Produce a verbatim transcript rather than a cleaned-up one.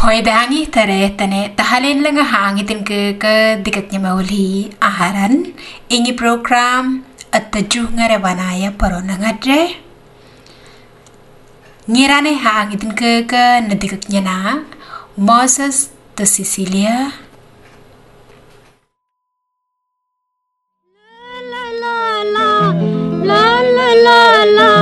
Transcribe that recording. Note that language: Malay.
Hoy dahangi tare tane tahalin lang hangitin ke ke dikatnya mauli aharan ingi program at taju ngarabanaya parona ngadre ngirane hangitin ke ke nadikatnya na Moses de Cecilia la la la la la la